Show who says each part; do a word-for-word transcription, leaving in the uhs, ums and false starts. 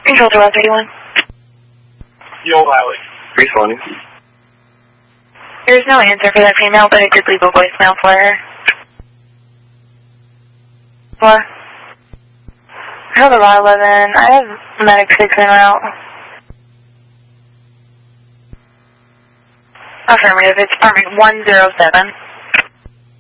Speaker 1: Control to Route thirty-one.
Speaker 2: Yo, Valley.
Speaker 3: Responding.
Speaker 1: There's no answer for that female, but I did leave a voicemail for her. What? Hello, Route eleven. I have Medic six en route. Affirmative. It's Department one zero seven.